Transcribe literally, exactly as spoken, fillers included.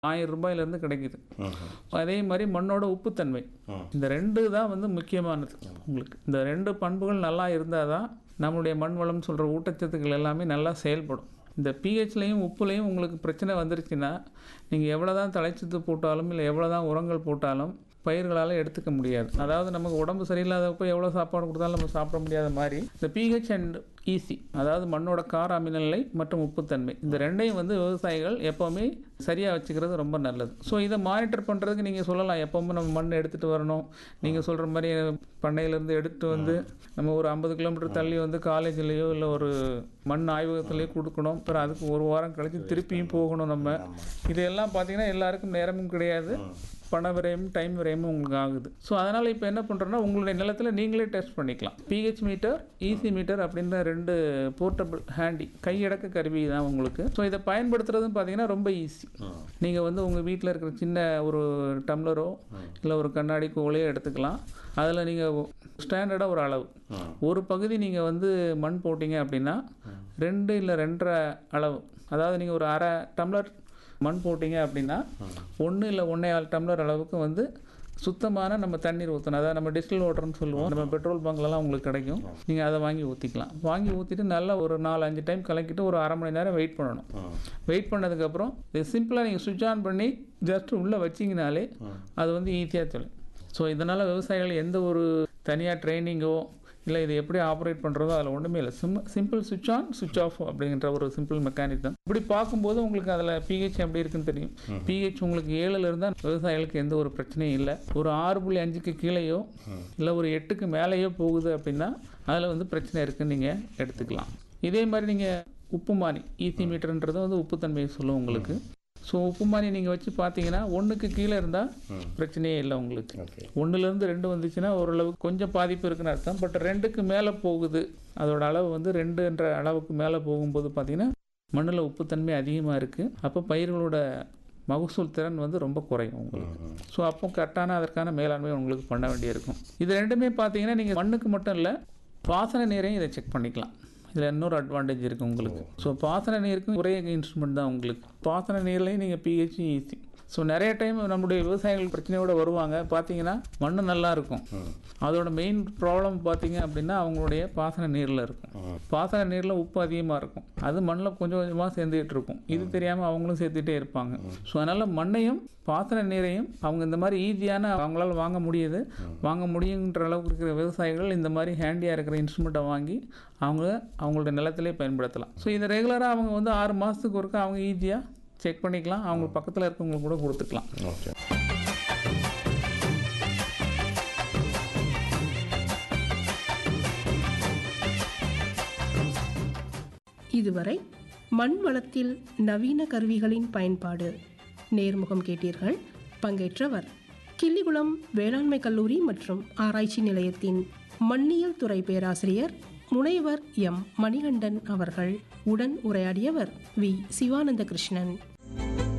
ஆயிரம் ரூபாயிலேருந்து கிடைக்குது. அதே மாதிரி மண்ணோட உப்புத்தன்மை, இந்த ரெண்டு தான் வந்து முக்கியமானது உங்களுக்கு. இந்த ரெண்டு பண்புகள் நல்லா இருந்தால் தான் நம்மளுடைய மண் வளம் சொல்கிற ஊட்டச்சத்துக்கள் எல்லாமே நல்லா செயல்படும். இந்த பிஹெச்லேயும் உப்புலேயும் உங்களுக்கு பிரச்சனை வந்துருச்சுன்னா நீங்கள் எவ்வளோ தான் தழைச்சத்து போட்டாலும் இல்லை எவ்வளோ தான் உரங்கள் போட்டாலும் பயிர்களால் எடுத்துக்க முடியாது. அதாவது நமக்கு உடம்பு சரியில்லாதப்போ எவ்வளோ சாப்பாடு கொடுத்தாலும் நம்ம சாப்பிட முடியாத மாதிரி இந்த பிஹெச் அண்ட் ஈசி, அதாவது மண்ணோட கார அமிலநிலை மற்றும் உப்புத்தன்மை, இந்த ரெண்டையும் வந்து விவசாயிகள் எப்போவுமே சரியாக வச்சுக்கிறது ரொம்ப நல்லது. ஸோ இதை மானிட்டர் பண்ணுறதுக்கு நீங்கள் சொல்லலாம், எப்போவுமே நம்ம மண் எடுத்துகிட்டு வரணும். நீங்கள் சொல்கிற மாதிரி பண்ணையிலேருந்து எடுத்துகிட்டு வந்து நம்ம ஒரு ஐம்பது கிலோமீட்டர் தள்ளி வந்து காலேஜ்லேயோ இல்லை ஒரு மண் ஆய்வகத்துலேயோ கொடுக்கணும். அப்புறம் அதுக்கு ஒரு வாரம் கழித்து திருப்பியும் போகணும். நம்ம இதையெல்லாம் பார்த்திங்கன்னா எல்லாருக்கும் நேரமும் கிடையாது, பண விரயம் டைம் விரயமும் உங்களுக்கு ஆகுது. ஸோ அதனால் இப்போ என்ன பண்ணுறோன்னா உங்களுடைய நிலத்தில் நீங்களே டெஸ்ட் பண்ணிக்கலாம். பிஹெச் மீட்டர், ஈசி மீட்டர் அப்படின்ற ரெண்டு போர்ட்டபிள் ஹேண்டி கையடக்க கருவி தான் உங்களுக்கு. ஸோ இதை பயன்படுத்துறதுன்னு பார்த்தீங்கன்னா ரொம்ப ஈஸி. நீங்கள் வந்து உங்கள் வீட்டில் இருக்கிற சின்ன ஒரு டம்ளரோ இல்லை ஒரு கண்ணாடி கோலையோ எடுத்துக்கலாம். அதில் நீங்கள் ஸ்டாண்டர்டாக ஒரு அளவு ஒரு பகுதி நீங்கள் வந்து மண் போட்டிங்க அப்படின்னா ரெண்டு இல்லை ரெண்டரை அளவு, அதாவது நீங்கள் ஒரு அரை டம்ளர் மண் போட்டிங்க அப்படின்னா ஒன்று இல்லை ஒன்றே ஆறு டம்ளர் அளவுக்கு வந்து சுத்தமான நம்ம தண்ணீர் ஊற்றணும். அதாவது நம்ம டிஸ்டில் வாட்டர்னு சொல்லுவோம், நம்ம பெட்ரோல் பங்க்லலாம் உங்களுக்கு கிடைக்கும். நீங்கள் அதை வாங்கி ஊற்றிக்கலாம். வாங்கி ஊற்றிட்டு நல்லா ஒரு நாலு அஞ்சு டைம் கலக்கிட்டு ஒரு அரை மணி நேரம் வெயிட் பண்ணணும். வெயிட் பண்ணதுக்கப்புறம் இது சிம்பிளாக நீங்கள் சுவிட்ச் ஆன் பண்ணி ஜஸ்ட் உள்ளே வச்சிங்கனாலே அது வந்து ஈஸியாக தொழில். ஸோ இதனால் விவசாயிகள் எந்த ஒரு தனியாக ட்ரைனிங்கோ இல்லை இது எப்படி ஆப்ரேட் பண்ணுறதோ அதில் ஒன்றுமே இல்லை. சிம் சிம்பிள் சுவிட்ச் ஆன் சுவிட்ச் ஆஃப் அப்படிங்கிற ஒரு சிம்பிள் மெக்கானிசம். இப்படி பார்க்கும்போது உங்களுக்கு அதில் பிஹெச் எப்படி இருக்குன்னு தெரியும். பிஹெச் உங்களுக்கு ஏழில் இருந்தால் விவசாயிகளுக்கு எந்த ஒரு பிரச்சனையும் இல்லை. ஒரு ஆறு புள்ளி அஞ்சுக்கு கீழேயோ இல்லை ஒரு எட்டுக்கு மேலேயோ போகுது அப்படின்னா அதில் வந்து பிரச்சனை இருக்குன்னு நீங்கள் எடுத்துக்கலாம். இதே மாதிரி நீங்கள் உப்புமானி ஈசி மீட்டர்ன்றது வந்து உப்புத்தன்மையை சொல்லுவோம் உங்களுக்கு. ஸோ உப்புமானி நீங்கள் வச்சு பார்த்தீங்கன்னா ஒன்றுக்கு கீழே இருந்தால் பிரச்சனையே இல்லை உங்களுக்கு. ஒன்றுலேருந்து ரெண்டு வந்துச்சுன்னா ஓரளவுக்கு கொஞ்சம் பாதிப்பு இருக்குன்னு அர்த்தம். பட் ரெண்டுக்கு மேலே போகுது, அதோட அளவு வந்து ரெண்டு என்ற அளவுக்கு மேலே போகும்போது பார்த்தீங்கன்னா மண்ணில் உப்புத்தன்மை அதிகமாக இருக்குது. அப்போ பயிர்களோட மகசூல் திறன் வந்து ரொம்ப குறையும் உங்களுக்கு. ஸோ அப்போ கரெக்டான அதற்கான மேலாண்மை உங்களுக்கு பண்ண வேண்டியிருக்கும். இது ரெண்டுமே பார்த்தீங்கன்னா நீங்கள் மண்ணுக்கு மட்டும் இல்லை பாசன நீரையும் இதை செக் பண்ணிக்கலாம். இதில் இன்னொரு அட்வான்டேஜ் இருக்குது உங்களுக்கு. ஸோ பாசன நீருக்கும் ஒரே இன்ஸ்ட்ருமெண்ட் தான் உங்களுக்கு. பாசன நீர்லையும் நீங்கள் பிஹெச் ஈசி. ஸோ நிறைய டைம் நம்முடைய விவசாயிகள் பிரச்சனையோடு வருவாங்க. பார்த்தீங்கன்னா மண் நல்லா இருக்கும், அதோட மெயின் ப்ராப்ளம் பார்த்தீங்க அப்படின்னா அவங்களுடைய பாசன நீரில் இருக்கும். பாசன நீரில் உப்பு அதிகமாக இருக்கும், அது மண்ணில் கொஞ்சம் கொஞ்சமாக சேர்ந்துக்கிட்டு இருக்கும். இது தெரியாமல் அவங்களும் சேர்த்துட்டே இருப்பாங்க. ஸோ அதனால் மண்ணையும் பாசன நீரையும் அவங்க இந்த மாதிரி ஈஸியான அவங்களால வாங்க முடியுது வாங்க முடியுன்ற அளவுக்கு இருக்கிற விவசாயிகள் இந்த மாதிரி ஹேண்டியாக இருக்கிற இன்ஸ்ட்ருமெண்ட்டை வாங்கி அவங்க அவங்களோட நிலத்திலே பயன்படுத்தலாம். ஸோ இதை ரெகுலராக அவங்க வந்து ஆறு மாதத்துக்கு ஒருக்க அவங்க ஈஸியாக செக் பண்ணிக்கலாம். அவங்க பக்கத்தில் இருக்கவங்களுக்கு கூட கொடுத்துக்கலாம். ஓகே. இதுவரை மண் வளத்தில் நவீன கருவிகளின் பயன்பாடு நேர்முகம் கேட்டீர்கள். பங்கேற்றவர் கிள்ளிகுளம் வேளாண்மை கல்லூரி மற்றும் ஆராய்ச்சி நிலையத்தின் மண்ணியல் துறை பேராசிரியர் முனைவர் எம் மணிகண்டன் அவர்கள். உடன் உரையாடியவர் வி சிவானந்த கிருஷ்ணன்.